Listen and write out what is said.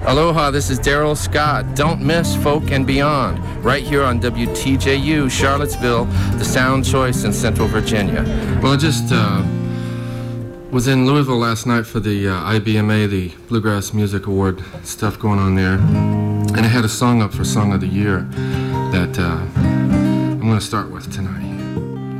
Aloha, this is Daryl Scott. Don't miss Folk and Beyond, right here on WTJU, Charlottesville, the sound choice in Central Virginia. Well, I just was in Louisville last night for the IBMA, the Bluegrass Music Award stuff going on there, and I had a song up for Song of the Year that I'm going to start with tonight.